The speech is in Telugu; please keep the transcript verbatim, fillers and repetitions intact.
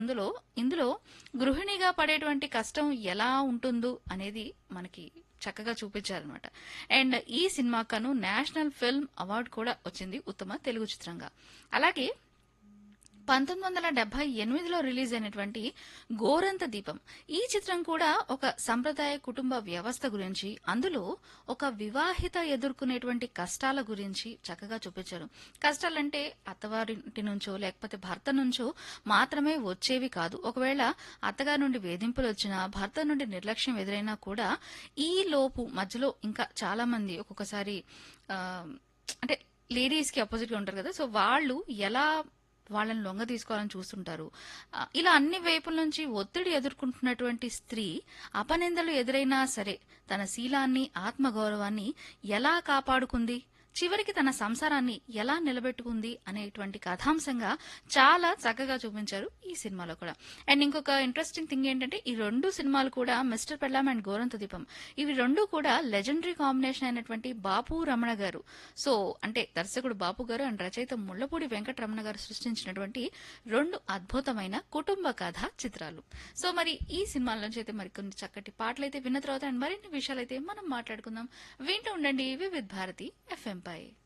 ఇందులో ఇందులో గృహిణిగా పడేటువంటి కష్టం ఎలా ఉంటుందో అనేది మనకి చక్కగా చూపించారనమాట. అండ్ ఈ సినిమాకను నేషనల్ ఫిల్మ్ అవార్డు కూడా వచ్చింది ఉత్తమ తెలుగు చిత్రంగా. అలాగే పంతొమ్మిది వందల డెబ్బై ఎనిమిదిలో రిలీజ్ అయినటువంటి గోరంత దీపం ఈ చిత్రం కూడా ఒక సంప్రదాయ కుటుంబ వ్యవస్థ గురించి, అందులో ఒక వివాహిత ఎదుర్కొనేటువంటి కష్టాల గురించి చక్కగా చూపించారు. కష్టాలంటే అత్తవారింటి నుంచో లేకపోతే భర్త నుంచో మాత్రమే వచ్చేవి కాదు. ఒకవేళ అత్తగారి నుండి వేధింపులు వచ్చినా, భర్త నుండి నిర్లక్ష్యం ఎదురైనా కూడా ఈ లోపు మధ్యలో ఇంకా చాలా మంది ఒక్కొక్కసారి ఆ, అంటే లేడీస్ కి అపోజిట్ గా ఉంటారు కదా, సో వాళ్ళు ఎలా వాళ్ళని లొంగ తీసుకోవాలని చూస్తుంటారు. ఆ, ఇలా అన్ని వైపుల నుంచి ఒత్తిడి ఎదుర్కొంటున్నటువంటి స్త్రీ అపనిందలు ఎదురైనా సరే తన శీలాన్ని, ఆత్మగౌరవాన్ని ఎలా కాపాడుకుంది, చివరికి తన సంసారాన్ని ఎలా నిలబెట్టుకుంది అనేటువంటి కథాంశంగా చాలా చక్కగా చూపించారు ఈ సినిమాలో కూడా. అండ్ ఇంకొక ఇంట్రెస్టింగ్ థింగ్ ఏంటంటే ఈ రెండు సినిమాలు కూడా మిస్టర్ పెల్లాం అండ్ గోరంత దీపం ఇవి రెండు కూడా లెజెండరీ కాంబినేషన్ అయినటువంటి బాపు రమణ గారు, సో అంటే దర్శకుడు బాపు గారు అండ్ రచయిత ముళ్లపూడి వెంకటరమణ గారు సృష్టించినటువంటి రెండు అద్భుతమైన కుటుంబ కథ చిత్రాలు. సో మరి ఈ సినిమాల నుంచి అయితే మరి కొన్ని చక్కటి పాటలు అయితే విన్న తర్వాత అండ్ మరిన్ని విషయాలు అయితే మనం మాట్లాడుకుందాం. వింటూ ఉండండి వివిధ్ భారతి ఎఫ్ఎం పై.